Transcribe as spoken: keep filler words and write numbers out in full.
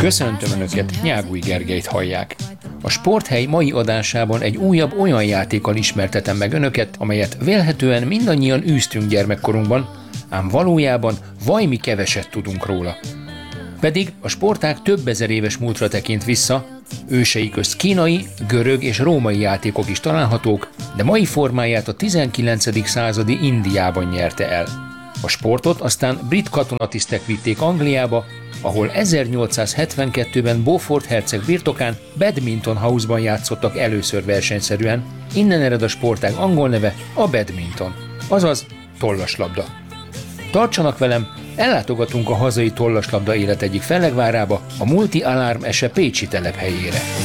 Köszöntöm Önöket, Nyágúj Gergelyt hallják. A Sporthely mai adásában egy újabb olyan játékkal ismertetem meg Önöket, amelyet vélhetően mindannyian űztünk gyermekkorunkban, ám valójában vajmi keveset tudunk róla. Pedig a sportág több ezer éves múltra tekint vissza, ősei közt kínai, görög és római játékok is találhatók, de mai formáját a tizenkilencedik századi Indiában nyerte el. A sportot aztán brit katonatisztek vitték Angliába, ahol ezernyolcszázhetvenkettőben Beaufort herceg birtokán Badminton House-ban játszottak először versenyszerűen, innen ered a sportág angol neve, a badminton, azaz tollaslabda. Tartsanak velem, ellátogatunk a hazai tollaslabda élet egyik fellegvárába, a Multi Alarm Ese pécsi telephelyére.